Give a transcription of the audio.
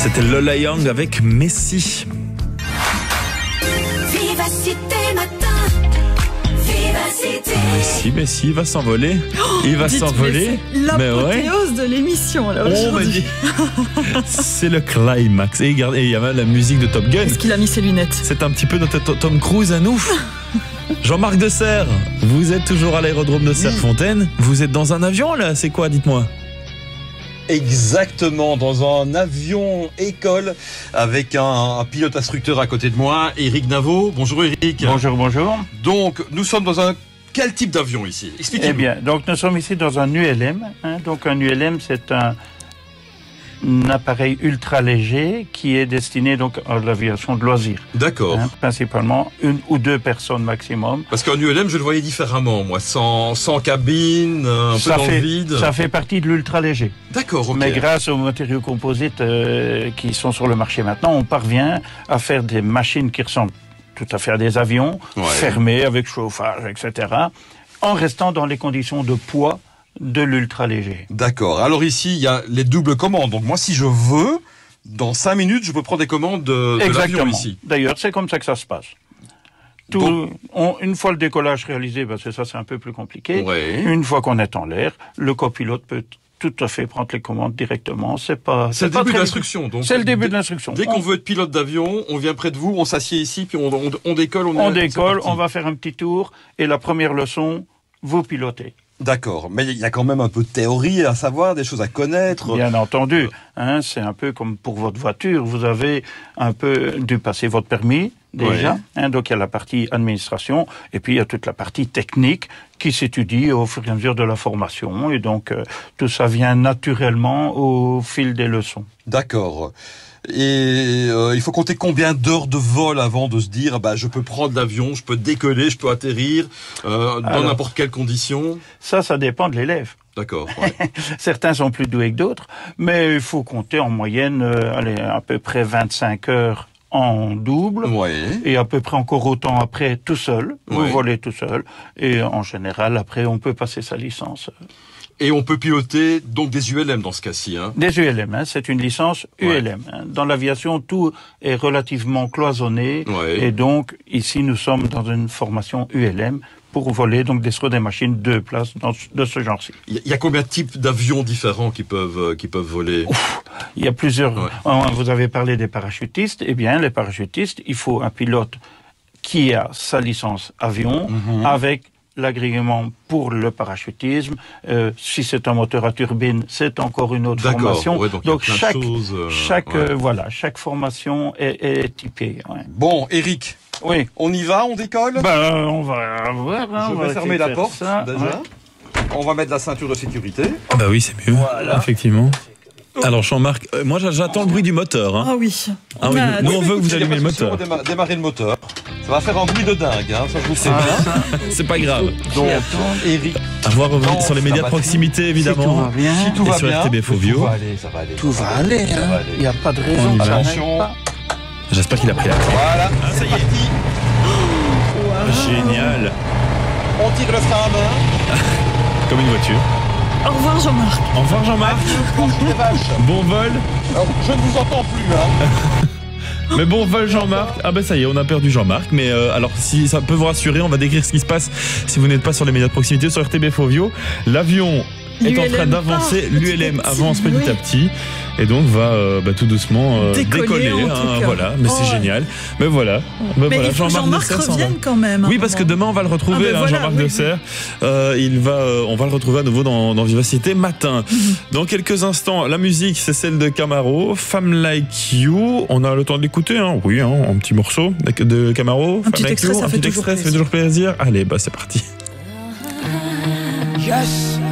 C'était Lola Young avec Messi. Vivacité matin, Vivacité. Messi, il va s'envoler. Il va s'envoler. L'apothéose de l'émission là aujourd'hui. C'est le climax. Et regardez, il y a même la musique de Top Gun. Est-ce qu'il a mis ses lunettes? C'est un petit peu notre Tom Cruise à nous. Jean-Marc Deserre, vous êtes toujours à l'aérodrome de Serrefontaine. Vous êtes dans un avion là, c'est quoi, dites-moi? Exactement, dans un avion école avec un pilote instructeur à côté de moi, Eric Navo. Bonjour Eric. Bonjour, bonjour. Donc nous sommes dans quel type d'avion ici? Expliquez-nous. Eh bien, donc nous sommes ici dans un ULM. Donc un ULM, c'est un appareil ultra léger qui est destiné donc à l'aviation de loisirs. D'accord. Principalement 1 ou 2 personnes maximum. Parce qu'en ULM, je le voyais différemment, moi, sans cabine, un peu dans le vide. Ça fait partie de l'ultra léger. D'accord, ok. Mais grâce aux matériaux composites qui sont sur le marché maintenant, on parvient à faire des machines qui ressemblent tout à fait à des avions, fermés avec chauffage, etc., en restant dans les conditions de poids de l'ultra léger. D'accord. Alors ici, il y a les doubles commandes. Donc moi, si je veux, dans 5 minutes, je peux prendre des commandes de l'avion ici. D'ailleurs, c'est comme ça que ça se passe. Une fois le décollage réalisé, parce que ça c'est un peu plus compliqué, une fois qu'on est en l'air, le copilote peut tout à fait prendre les commandes directement. C'est le début de l'instruction. C'est le début de l'instruction. Dès qu'on veut être pilote d'avion, on vient près de vous, on s'assied ici, puis on décolle. On décolle, on va faire un petit tour, et la première leçon, vous pilotez. D'accord, mais il y a quand même un peu de théorie à savoir, des choses à connaître. Bien entendu, c'est un peu comme pour votre voiture, vous avez un peu dû passer votre permis déjà, donc il y a la partie administration, et puis il y a toute la partie technique qui s'étudie au fur et à mesure de la formation, et donc tout ça vient naturellement au fil des leçons. D'accord. Et il faut compter combien d'heures de vol avant de se dire je peux prendre l'avion, je peux décoller, je peux atterrir dans n'importe quelle condition? Ça dépend de l'élève. D'accord. Certains sont plus doués que d'autres, mais il faut compter en moyenne à peu près 25 heures en double, et à peu près encore autant après tout seul. Vous volez tout seul, et en général après on peut passer sa licence. Et on peut piloter donc des ULM dans ce cas-ci. Des ULM, c'est une licence ULM. Dans l'aviation, tout est relativement cloisonné. Et donc, ici, nous sommes dans une formation ULM pour voler donc des machines 2 places de ce genre-ci. Il y a combien de types d'avions différents qui peuvent voler? Il y a plusieurs. Vous avez parlé des parachutistes. Eh bien, les parachutistes, il faut un pilote qui a sa licence avion avec l'agrément pour le parachutisme. Si c'est un moteur à turbine, c'est encore une autre formation. Donc chaque formation est typée. Bon, Eric. Oui. On y va, on décolle? On va voir. Je vais fermer la porte déjà. On va mettre la ceinture de sécurité. Bah oui, c'est mieux. Voilà. Effectivement. Alors Jean-Marc, moi j'attends le bruit du moteur. Ah oui. Nous on veut que vous allumez le moteur. On va démarrer le moteur. Ça va faire un bruit de dingue, ça je vous sais bien. C'est pas grave. Donc, Eric. À voir sur les médias de proximité évidemment. Si tout va bien, RTB Fovio. Tout va aller. Il n'y a pas de raison. Attention. J'espère qu'il a pris la clé. Voilà, ça y est. Parti. Génial. On tire le frein à main. Comme une voiture. Au revoir Jean-Marc. Au revoir Jean-Marc. Bon vol. Alors, je ne vous entends plus. Mais bon vol Jean-Marc. Ah ben ça y est, on a perdu Jean-Marc. Mais alors si ça peut vous rassurer, on va décrire ce qui se passe si vous n'êtes pas sur les médias de proximité sur RTB Fovio. L'avion est en train d'avancer, l'ULM avance petit à petit et donc va tout doucement décoller. Voilà, mais c'est génial. Mais voilà, mais il faut que Jean-Marc revienne quand même. Oui, parce que demain on va le retrouver, Jean-Marc Deserre. On va le retrouver à nouveau dans Vivacité matin. Dans quelques instants, la musique c'est celle de Camaro, Femme Like You. On a le temps de l'écouter, un petit morceau de Camaro. Un petit extrait, ça fait toujours plaisir. Allez, c'est parti. Yes.